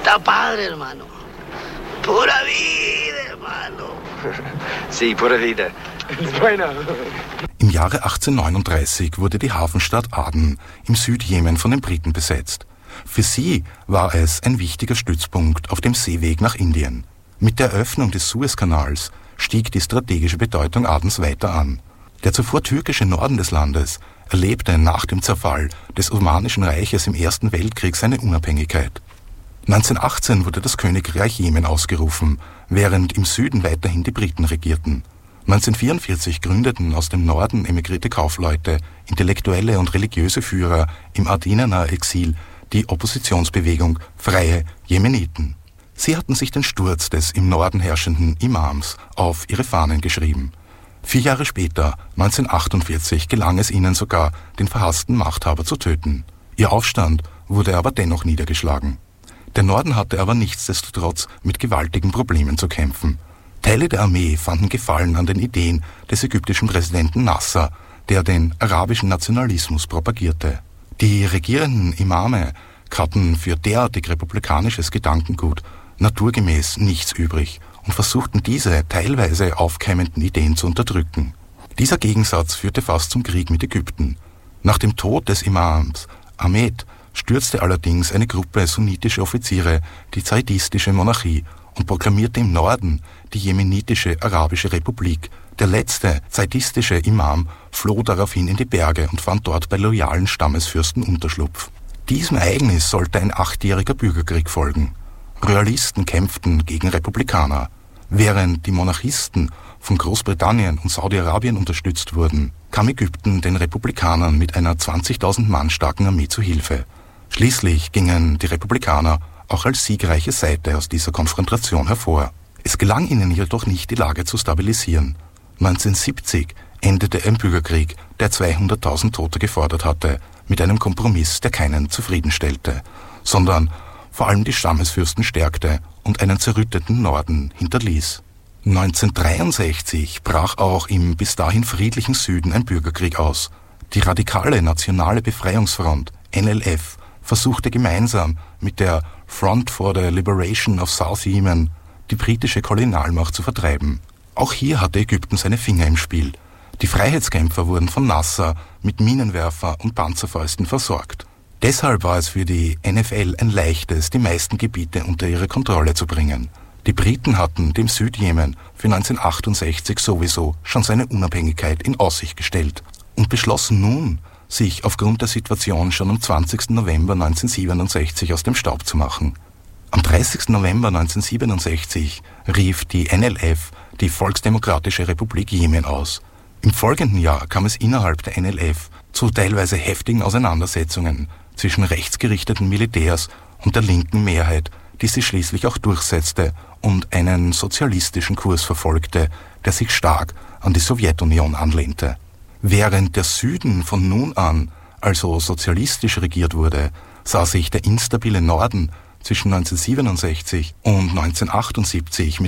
Está padre, hermano. Pura vida, hermano. Sí, pura vida. Bueno. Im Jahre 1839 wurde die Hafenstadt Aden im Südjemen von den Briten besetzt. Für sie war es ein wichtiger Stützpunkt auf dem Seeweg nach Indien. Mit der Eröffnung des Suezkanals stieg die strategische Bedeutung Adens weiter an. Der zuvor türkische Norden des Landes erlebte nach dem Zerfall des Osmanischen Reiches im Ersten Weltkrieg seine Unabhängigkeit. 1918 wurde das Königreich Jemen ausgerufen, während im Süden weiterhin die Briten regierten. 1944 gründeten aus dem Norden emigrierte Kaufleute, intellektuelle und religiöse Führer im Adenener Exil die Oppositionsbewegung Freie Jemeniten. Sie hatten sich den Sturz des im Norden herrschenden Imams auf ihre Fahnen geschrieben. 4 Jahre später, 1948, gelang es ihnen sogar, den verhassten Machthaber zu töten. Ihr Aufstand wurde aber dennoch niedergeschlagen. Der Norden hatte aber nichtsdestotrotz mit gewaltigen Problemen zu kämpfen. Teile der Armee fanden Gefallen an den Ideen des ägyptischen Präsidenten Nasser, der den arabischen Nationalismus propagierte. Die regierenden Imame hatten für derartig republikanisches Gedankengut naturgemäß nichts übrig und versuchten diese teilweise aufkeimenden Ideen zu unterdrücken. Dieser Gegensatz führte fast zum Krieg mit Ägypten. Nach dem Tod des Imams Ahmed stürzte allerdings eine Gruppe sunnitischer Offiziere die zaidistische Monarchie und proklamierte im Norden die jemenitische Arabische Republik. Der letzte zaidistische Imam floh daraufhin in die Berge und fand dort bei loyalen Stammesfürsten Unterschlupf. Diesem Ereignis sollte ein 8-jähriger Bürgerkrieg folgen. Royalisten kämpften gegen Republikaner. Während die Monarchisten von Großbritannien und Saudi-Arabien unterstützt wurden, kam Ägypten den Republikanern mit einer 20.000 Mann starken Armee zu Hilfe. Schließlich gingen die Republikaner auch als siegreiche Seite aus dieser Konfrontation hervor. Es gelang ihnen jedoch nicht, die Lage zu stabilisieren. 1970 endete ein Bürgerkrieg, der 200.000 Tote gefordert hatte, mit einem Kompromiss, der keinen zufriedenstellte, sondern vor allem die Stammesfürsten stärkte und einen zerrütteten Norden hinterließ. 1963 brach auch im bis dahin friedlichen Süden ein Bürgerkrieg aus. Die radikale Nationale Befreiungsfront, NLF, versuchte gemeinsam mit der Front for the Liberation of South Yemen die britische Kolonialmacht zu vertreiben. Auch hier hatte Ägypten seine Finger im Spiel. Die Freiheitskämpfer wurden von Nasser mit Minenwerfer und Panzerfäusten versorgt. Deshalb war es für die NFL ein leichtes, die meisten Gebiete unter ihre Kontrolle zu bringen. Die Briten hatten dem Südjemen für 1968 sowieso schon seine Unabhängigkeit in Aussicht gestellt und beschlossen nun, sich aufgrund der Situation schon am 20. November 1967 aus dem Staub zu machen. Am 30. November 1967 rief die NLF die Volksdemokratische Republik Jemen aus. Im folgenden Jahr kam es innerhalb der NLF zu teilweise heftigen Auseinandersetzungen zwischen rechtsgerichteten Militärs und der linken Mehrheit, die sich schließlich auch durchsetzte und einen sozialistischen Kurs verfolgte, der sich stark an die Sowjetunion anlehnte. Während der Süden von nun an also sozialistisch regiert wurde, sah sich der instabile Norden zwischen 1967 und 1978 mit